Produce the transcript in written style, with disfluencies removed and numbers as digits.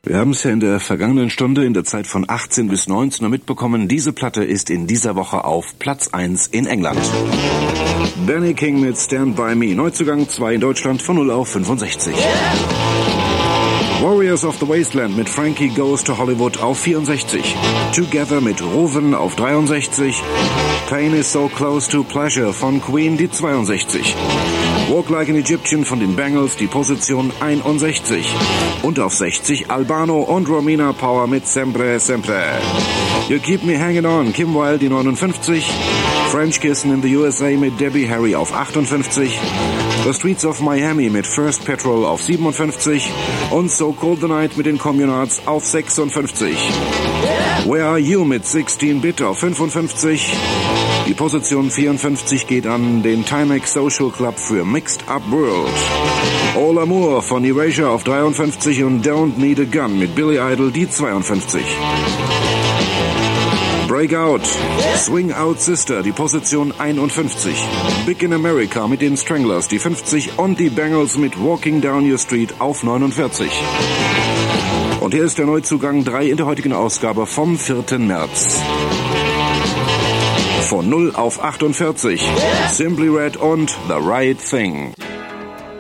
Wir haben es ja in der vergangenen Stunde in der Zeit von 18 bis 19 Uhr mitbekommen. Diese Platte ist in dieser Woche auf Platz 1 in England. Benny King mit Stand By Me. Neuzugang 2 in Deutschland von 0 auf 65. Warriors of the Wasteland mit Frankie Goes to Hollywood auf 64. Together mit Roven auf 63. Pain is so close to pleasure von Queen, die 62. Walk Like an Egyptian von den Bangles, die Position 61. Und auf 60 Albano und Romina Power mit Sempre Sempre. You Keep Me Hanging On, Kim Wilde, die 59. French Kissin' in the USA mit Debbie Harry auf 58. The Streets of Miami mit First Petrol auf 57. Und So Cold the Night mit den Communards auf 56. Where Are You mit 16-Bit auf 55. Die Position 54 geht an den Timex Social Club für Mixed Up World. All Amour von Erasure auf 53 und Don't Need a Gun mit Billy Idol, die 52. Breakout, Swing Out Sister, die Position 51. Big in America mit den Stranglers, die 50 und die Bangles mit Walking Down Your Street auf 49. Und hier ist der Neuzugang 3 in der heutigen Ausgabe vom 4. März. Von 0 auf 48. Simply Red und The Right Thing.